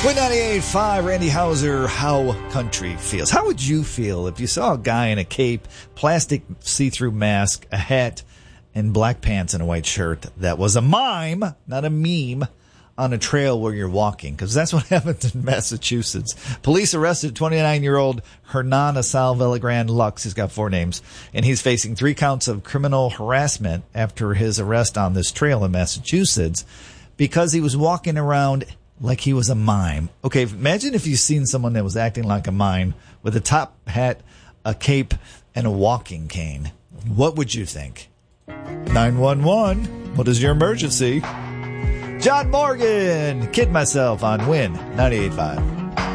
With 98.5, Randy Houser, How Country Feels. How would you feel if you saw a guy in a cape, plastic see-through mask, a hat, and black pants and a white shirt that was a mime, not a meme, on a trail where you're walking? Because that's what happened in Massachusetts. Police arrested 29-year-old Hernan Asal Villagrán Lux. He's got 4 names. And he's facing 3 counts of criminal harassment after his arrest on this trail in Massachusetts because he was walking around like he was a mime. Okay, imagine if you've seen someone that was acting like a mime with a top hat, a cape, and a walking cane. What would you think? 911, what is your emergency? John Morgan, Kid Myself on Win 98.5.